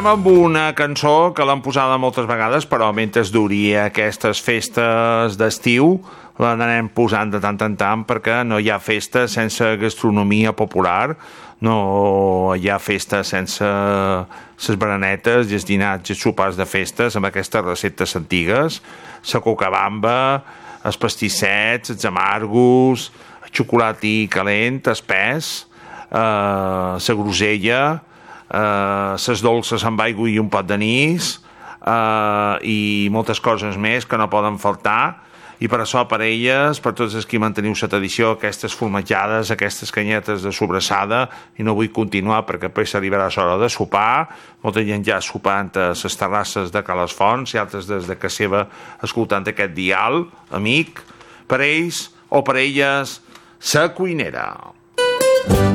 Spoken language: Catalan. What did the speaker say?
amb una cançó que l'han posada moltes vegades, però mentre duria aquestes festes d'estiu l'anarem posant de tant en tant, perquè no hi ha festa sense gastronomia popular, no hi ha festa sense les baranetes i els dinars i els sopars de festes amb aquestes receptes antigues, la cucabamba, els pastissets, els amargos, el xocolati calent, espès, la grosella, ses dolces amb aigua i un pot d'anís, i moltes coses més que no poden faltar. I per això, per elles, per tots els que manteniu la tradició, aquestes formatjades, aquestes canyetes de sobrassada, i no vull continuar perquè després arribarà l'hora de sopar, molta gent ja sopant a les terrasses de Cales Fonts i altres des de casa seva escoltant aquest dial amic, per ells o per elles, la cuinera.